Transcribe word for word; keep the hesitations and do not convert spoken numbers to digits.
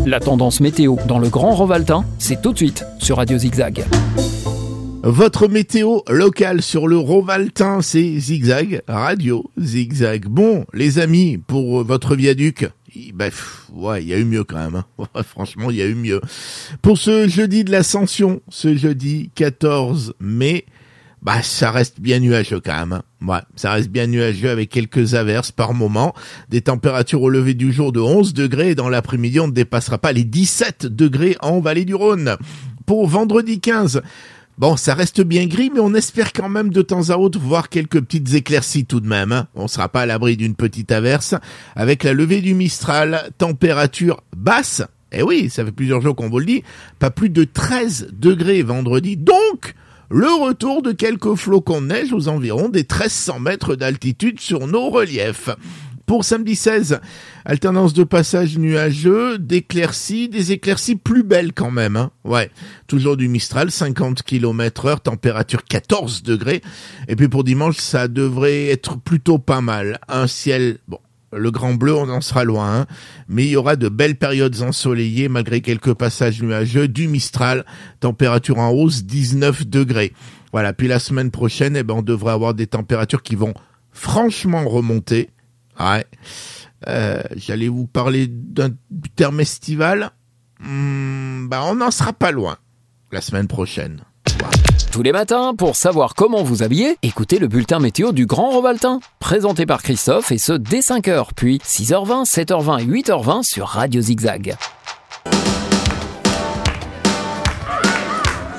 La tendance météo dans le Grand Rovaltain, c'est tout de suite sur Radio Zigzag. Votre météo locale sur le Rovaltain, c'est Zigzag, Radio Zigzag. Bon, les amis, pour votre viaduc, bah, pff, ouais, il y a eu mieux quand même. Hein. Ouais, franchement, il y a eu mieux. Pour ce jeudi de l'Ascension, ce jeudi quatorze mai, bah, ça reste bien nuageux quand même. Hein. Ouais, ça reste bien nuageux avec quelques averses par moment. Des températures au lever du jour de onze degrés et dans l'après-midi, on ne dépassera pas les dix-sept degrés en Vallée du Rhône. Pour vendredi quinze, bon, ça reste bien gris, mais on espère quand même de temps à autre voir quelques petites éclaircies tout de même. Hein. On sera pas à l'abri d'une petite averse. Avec la levée du Mistral, température basse. Eh oui, ça fait plusieurs jours qu'on vous le dit. Pas plus de treize degrés vendredi. Donc, le retour de quelques flocons de neige aux environs des treize cents mètres d'altitude sur nos reliefs. Pour samedi seize, alternance de passage nuageux, d'éclaircies, des éclaircies plus belles quand même. Hein. Ouais, toujours du Mistral, cinquante kilomètres heure, température quatorze degrés. Et puis pour dimanche, ça devrait être plutôt pas mal. Un ciel, bon, le grand bleu, on en sera loin. Hein. Mais il y aura de belles périodes ensoleillées malgré quelques passages nuageux, du Mistral, température en hausse, dix-neuf degrés. Voilà, puis la semaine prochaine, eh ben, on devrait avoir des températures qui vont franchement remonter. Ouais, euh, j'allais vous parler d'un du terme estival. Mmh, bah on n'en sera pas loin la semaine prochaine. Ouais. Tous les matins, pour savoir comment vous habiller, écoutez le bulletin météo du Grand Rovaltain, présenté par Christophe et ce dès cinq heures, puis six heures vingt, sept heures vingt et huit heures vingt sur Radio Zigzag.